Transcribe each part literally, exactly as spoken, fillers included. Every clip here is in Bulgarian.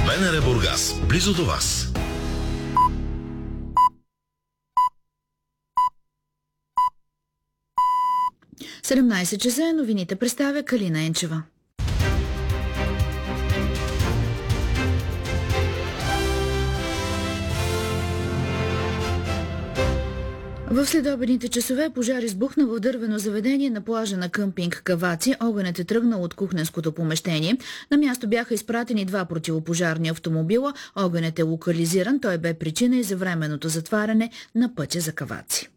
БНР Бургас, близо до вас. седемнайсет часа, новините представя Калина Енчева. В следобедните часове пожар избухна в дървено заведение на плажа на къмпинг Каваци. Огънят е тръгнал от кухненското помещение. На място бяха изпратени два противопожарни автомобила. Огънят е локализиран. Той бе причина и за временното затваряне на пътя за Каваци.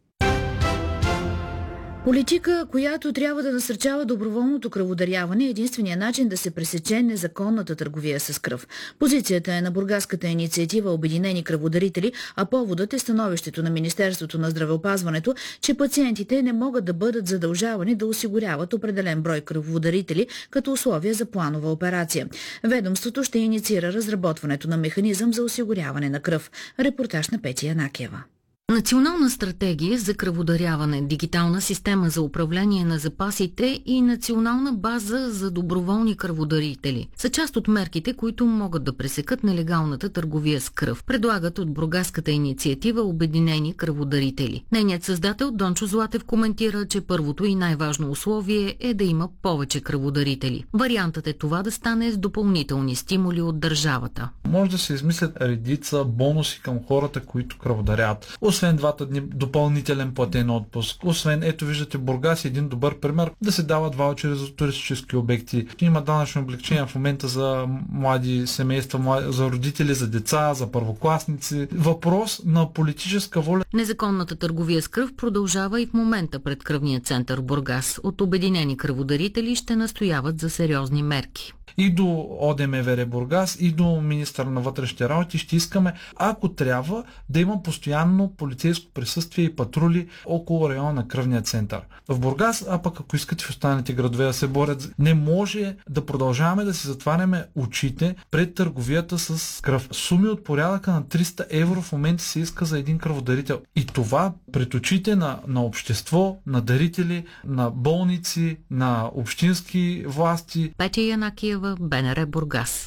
Политика, която трябва да насърчава доброволното кръводаряване, е единствения начин да се пресече незаконната търговия с кръв. Позицията е на бургаската инициатива Обединени кръводарители, а поводът е становището на Министерството на здравеопазването, че пациентите не могат да бъдат задължавани да осигуряват определен брой кръводарители като условие за планова операция. Ведомството ще инициира разработването на механизъм за осигуряване на кръв. Репортаж на Петя Янакиева. Национална стратегия за кръводаряване, дигитална система за управление на запасите и национална база за доброволни кръводарители са част от мерките, които могат да пресекат нелегалната търговия с кръв, предлагат от бургаската инициатива Обединени кръводарители. Нейният създател Дончо Златев коментира, че първото и най-важно условие е да има повече кръводарители. Вариантът е това да стане с допълнителни стимули от държавата. Може да се измислят редица бонуси към хората, които кръводаряват. Освен двата дни допълнителен платен отпуск, освен, ето виждате, Бургас е един добър пример, да се дават ваучери за туристически обекти. Има данъчно облегчение в момента за млади семейства, за родители, за деца, за първокласници. Въпрос на политическа воля. Незаконната търговия с кръв продължава и в момента пред кръвния център Бургас. От Обединени кръводарители ще настояват за сериозни мерки. И до ОДМВР Бургас, и до министъра на вътрешните работи ще искаме, ако трябва, да има постоянно полицейско присъствие и патрули около района на кръвния център. В Бургас, а пък ако искате в останалите градове да се борят, не може да продължаваме да си затваряме очите пред търговията с кръв. Суми от порядъка на триста евро в момента се иска за един кръводарител. И това пред очите на, на общество, на дарители, на болници, на общински власти. Петя Янакиева, БНР Бургас.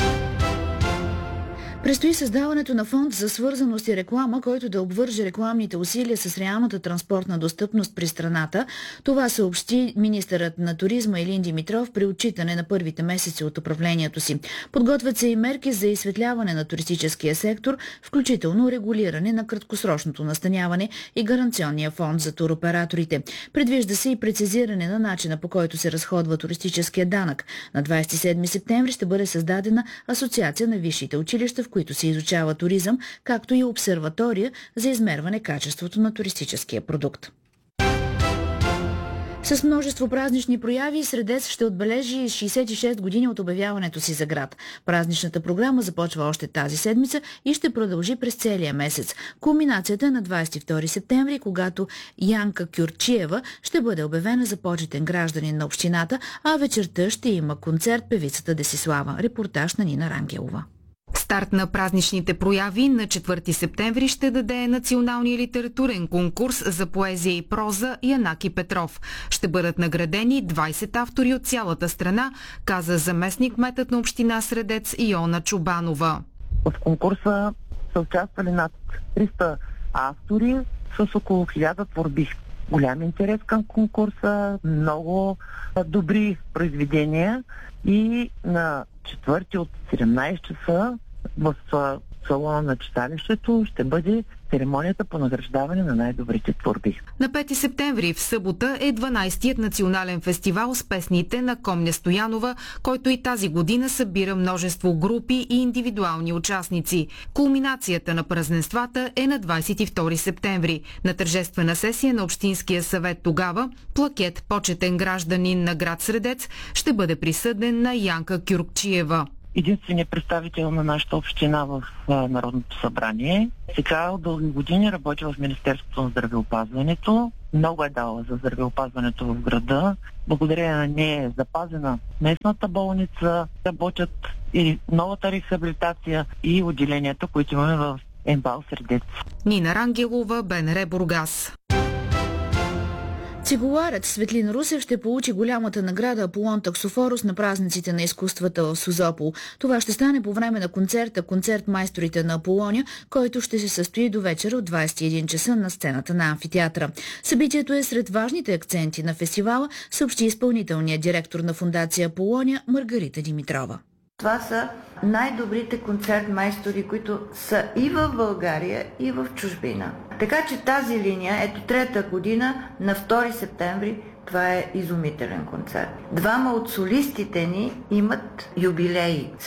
Предстои създаването на фонд за свързаност и реклама, който да обвърже рекламните усилия с реалната транспортна достъпност при страната. Това съобщи министърът на туризма Илин Димитров при отчитане на първите месеци от управлението си. Подготвят се и мерки за изсветляване на туристическия сектор, включително регулиране на краткосрочното настаняване и гаранционния фонд за туроператорите. Предвижда се и прецизиране на начина, по който се разходва туристическия данък. На двадесет и седми септември ще бъде създадена Асоциация на висшите училища, в които се изучава туризъм, както и обсерватория за измерване качеството на туристическия продукт. С множество празнични прояви Средец ще отбележи шейсет и шест години от обявяването си за град. Празничната програма започва още тази седмица и ще продължи през целия месец. Кулминацията е на двадесет и втори септември, когато Янка Кюрчиева ще бъде обявена за почетен гражданин на общината, а вечерта ще има концерт певицата Десислава. Репортаж на Нина Рангелова. Старт на празничните прояви на четвърти септември ще даде националния литературен конкурс за поезия и проза Янаки Петров. Ще бъдат наградени двадесет автори от цялата страна, каза заместник-кметът на община Средец Йона Чубанова. В конкурса са участвали над триста автори с около хиляда творби. Голям интерес към конкурса, много добри произведения и на четвърти от седемнадесет часа в салона на читалището ще бъде церемонията по награждаване на най-добрите творби. На пети септември в събота е дванадесетият национален фестивал с песните на Комня Стоянова, който и тази година събира множество групи и индивидуални участници. Кулминацията на празненствата е на двадесет и втори септември. На тържествена сесия на Общинския съвет тогава плакет "Почетен гражданин на град Средец" ще бъде присъден на Янка Кюрчиева. Единственият представител на нашата община в а, Народното събрание. Сега от дълги години работи в Министерството на здравеопазването. Много е дала за здравеопазването в града. Благодарение на нея е запазена местната болница, работят и новата рехабилитация и отделенията, които имаме в МБАЛ Средец. Нина Рангелова, БНР Бургас. Цигуларят Светлин Русев ще получи голямата награда Аполон Таксофорус на празниците на изкуствата в Созопол. Това ще стане по време на концерта «Концерт майсторите на Аполония», който ще се състои до вечера от двадесет и един часа на сцената на амфитеатъра. Събитието е сред важните акценти на фестивала, съобщи изпълнителният директор на фондация Аполония Маргарита Димитрова. Това са най-добрите концерт-майстори, които са и в България, и в чужбина. Така че тази линия, ето трета година, на втори септември, това е изумителен концерт. Двама от солистите ни имат юбилеи.